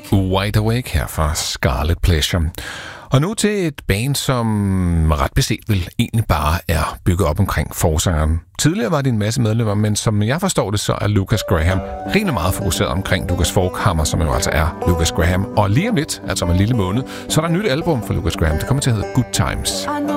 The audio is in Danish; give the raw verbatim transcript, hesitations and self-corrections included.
Wide Awake her fra Scarlet Pleasure. Og nu til et band, som ret beset vel egentlig bare er bygget op omkring forsangeren. Tidligere var det en masse medlemmer, men som jeg forstår det, så er Lukas Graham rimelig meget fokuseret omkring Lucas Folkhammer, som jo altså er Lukas Graham. Og lige om lidt, altså om en lille måned, så er der et nyt album for Lukas Graham. Det kommer til at hedde Good Times.